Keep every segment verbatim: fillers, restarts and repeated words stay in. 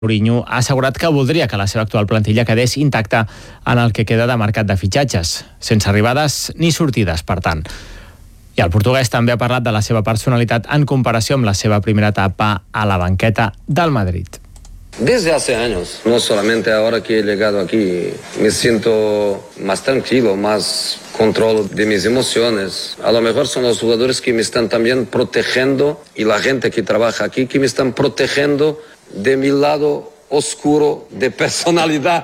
Mourinho ha assegurat que voldria que la seva actual plantilla quedés intacta en el que queda de mercat de fitxatges, sense arribades ni sortides, per tant. I el portuguès també ha parlat de la seva personalitat en comparació amb la seva primera etapa a la banqueta del Madrid. Desde hace años, no solamente ahora que he llegado aquí, me siento más tranquilo, más control de mis emociones. A lo mejor son los jugadores que me están también protegiendo y la gente que trabaja aquí que me están protegiendo de mi lado oscuro de personalidad.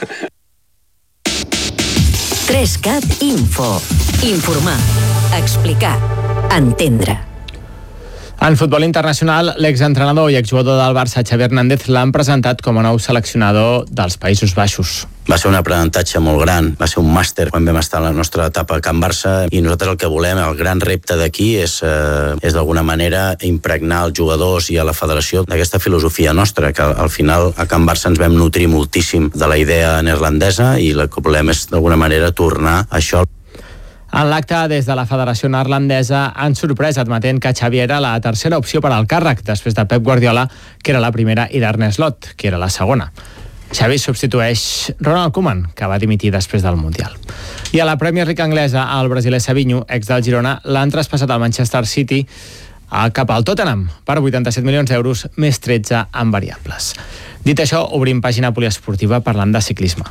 tres cat Info. Informar, explicar, entendre. En futbol internacional, l'exentrenador i exjugador del Barça, Xavi Hernández, l'han presentat com a nou seleccionador dels Països Baixos. Va ser un aprenentatge molt gran, va ser un màster quan vam estar a la nostra etapa a Can Barça, i nosaltres el que volem, el gran repte d'aquí és, eh, és d'alguna manera impregnar els jugadors i a la federació d'aquesta filosofia nostra, que al final a Can Barça ens vam nutrir moltíssim de la idea neerlandesa i el que volem és d'alguna manera tornar a això. En l'acte, des de la Federació Neerlandesa, han sorprès admetent que Xavi era la tercera opció per al càrrec, després de Pep Guardiola, que era la primera, i d'Arne Slot, que era la segona. Xavi substitueix Ronald Koeman, que va dimitir després del Mundial. I a la Premier League anglesa, el brasiler Savinho, ex del Girona, l'han traspassat al Manchester City cap al Tottenham per vuitanta-set milions d'euros, més tretze en variables. Dit això, obrim pàgina poliesportiva parlant de ciclisme.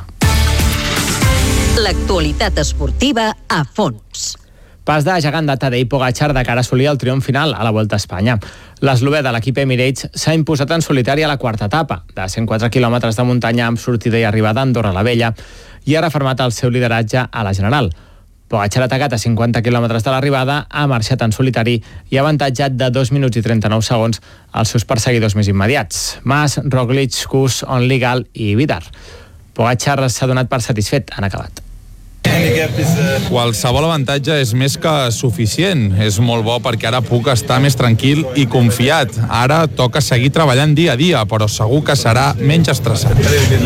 L'actualitat esportiva a fons. Pas de gegant de Tadej Pogačar de cara a assolir el triomf final a la Volta a Espanya. L'eslovè de l'equip Emirates s'ha imposat en solitari a la quarta etapa, de cent quatre quilòmetres de muntanya amb sortida i arribada a Andorra la Vella, i ha refermat el seu lideratge a la general. Pogačar ha atacat a cinquanta quilòmetres de l'arribada, ha marxat en solitari i ha avantatjat de dos minuts i trenta-nou segons als seus perseguidors més immediats, Mas, Roglic, Kuss, Onligal i Vidar. Pogačar s'ha donat per satisfet, han acabat. Qualsevol avantatge és més que suficient. És molt bo perquè ara puc estar més tranquil i confiat. Ara toca seguir treballant dia a dia, però segur que serà menys estressant.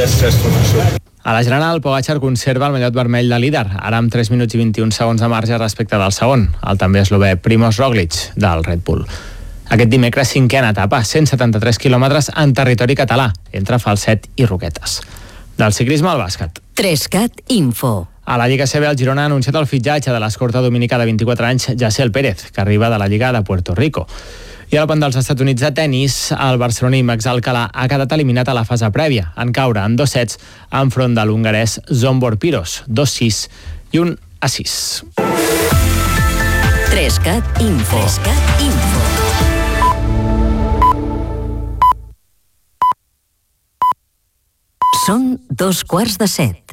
A la general, Pogačar conserva el mallot vermell de líder, ara amb tres minuts i vint-i-un segons de marge respecte del segon, el també eslové Primož Roglic, del Red Bull. Aquest dimecres, cinquena etapa, cent setanta-tres quilòmetres en territori català, entre Falset i Roquetes. Del ciclisme al bàsquet. tres cat Info. A la Lliga C B, el Girona ha anunciat el fitxatge de l'escorta dominica de vint-i-quatre anys, Yassel Pérez, que arriba de la Lliga de Puerto Rico. I al bàndol dels Estats Units de tennis, el barceloní Max Alcalá ha quedat eliminat a la fase prèvia, en caure en dos sets enfront de l'hongarès Zsombor Piros, dos sis i un a sis. tres cat Info. tres cat Info. Són dos quarts de set.